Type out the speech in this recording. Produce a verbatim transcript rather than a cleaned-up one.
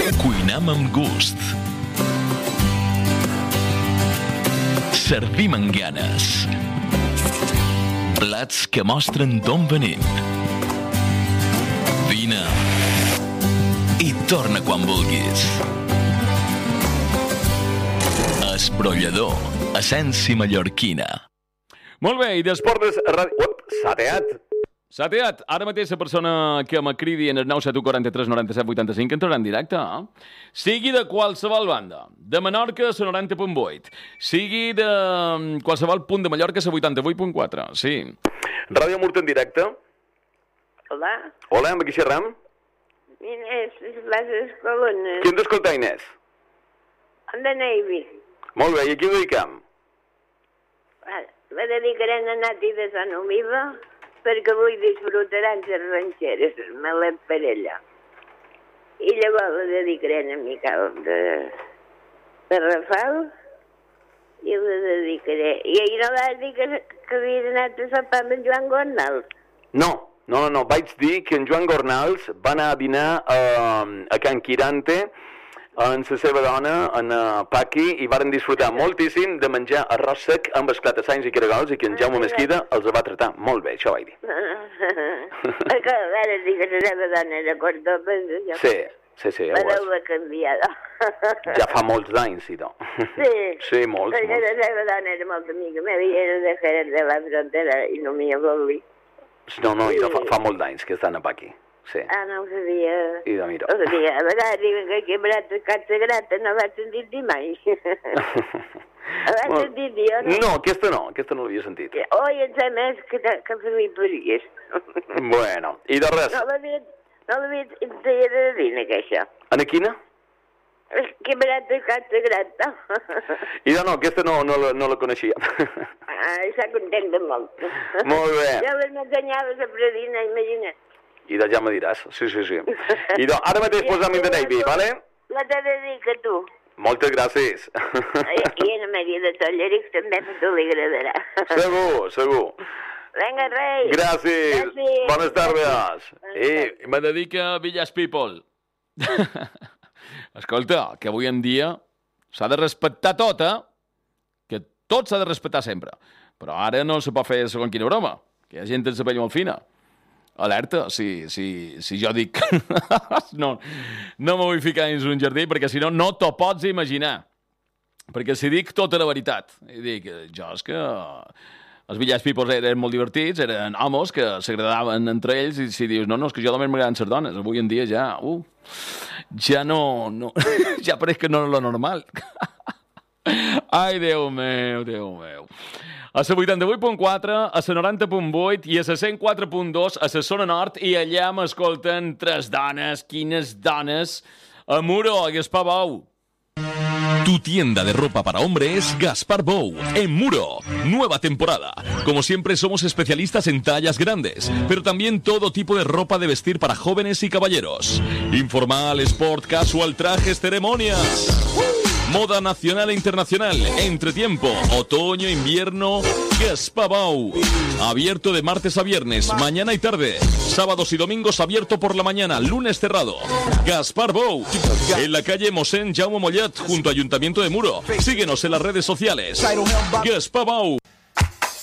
Cuinam amb gust. Servim amb ganes. Plats que mostren d'on venim. Vine i torna quan vulguis. Esbrollador, essència mallorquina. Molt bé, i després... Portes ràdio... Uop, s'ha teat. S'ha teat. Ara mateix la persona que m'acridi en el nou set u quaranta-tres noranta-set vuitanta-cinc entrarà en directe, eh? Sigui de qualsevol banda. De Menorca, la noranta punt vuit. Sigui de qualsevol punt de Mallorca, la vuitanta-vuit punt quatre. Sí. Ràdio Murta en directe. Hola. Hola, amb qui xerram? Inés, les columnes. Qui hem d'escoltar, Inés? On de Navy. Molt bé, i a qui ho dedicam? La dedicarem a Nati de Sant Omiva, perquè avui disfrutaran les ranxeres, me l'hem per ella. I llavors la dedicarem a Miquel de, de Rafal, i la dedicaré. I ahir no vas dir que, que havia anat a sopar amb en Joan Gornals? No, no, no, no, vaig dir que en Joan Gornals va anar a dinar a, a Can Quirante amb la seva dona, en uh, Paqui, i varen disfrutar moltíssim de menjar arròs sec amb esclatassanys i caragols, i que en Jaume Mesquida els va tratar molt bé, això vaig dir. Perquè a veure, dir que la seva dona era Córdoba... Sí, sí, sí. La deu canviada. Ja fa molts d'anys, sí, no? Sí. Sí, molts, perquè molts. la seva dona era molt amiga meva i era de Jerez de la Frontera i no m'hi volia. No, no, fa, fa molt d'anys que estan a Paqui. Sí. Ah, no ho sabia. I de mira. No ho sabia. A vegades diuen que aquí brata, catsa grata, no vaig sentir dir mai. Vaig Well, sentir dir, o no? no, aquesta no, aquesta no l'havia sentit. Oi, en sé més que, que per mi podies. Bueno, i de res. No l'havia, no l'havia de dir, aquesta. En quina? Que brata, catsa grata. I de no, aquesta no, no, la, no la coneixia. Ah, està contenta molt. Molt bé. Ja m'ensenyava la predina, imagina't. I de ja me diràs, sí, sí, sí. I de, ara mateix posam in the Navy, vale? La te dedica tu. Moltes gràcies. I en Maria de Tolleric també a tu li agradarà. Segur, segur. Vinga, rei. Gràcies. Gràcies. Bones tardes. I me dedica a Village People. Escolta, que avui en dia s'ha de respectar tot, eh? Que tot s'ha de respectar sempre. Però ara no se pot fer segons quina broma, que hi ha gent que se pell molt fina. Alerta, si, si, si jo dic... no, no me vull ficar dins un jardí, perquè si no, no t'ho pots imaginar. Perquè si dic tota la veritat, i dic, jo és que els Village People eren molt divertits, eren homes que s'agradaven entre ells, i si dius, no, no, és que jo només m'agraden les dones, avui en dia ja, uh, ja no, no ja pareix que no és lo normal. Ai, Déu meu, Déu meu. A la vuitanta-vuit punt quatre, a la noranta punt vuit i a la cent quatre punt dos a la zona nord, i allà m'escolten tres dones. Quines dones? A Muro, a Gaspar Bou. Tu tienda de ropa para hombre es Gaspar Bou, en Muro. Nueva temporada. Como siempre somos especialistas en tallas grandes, pero también todo tipo de ropa de vestir para jóvenes y caballeros. Informal, sport, casual, trajes, ceremonias. Moda nacional e internacional, entretiempo, otoño, invierno, Gaspar Bou. Abierto de martes a viernes, mañana y tarde. Sábados y domingos abierto por la mañana, lunes cerrado. Gaspar Bou, en la calle Mosén Jaume Mollet, junto a Ayuntamiento de Muro. Síguenos en las redes sociales. Gaspar Bou.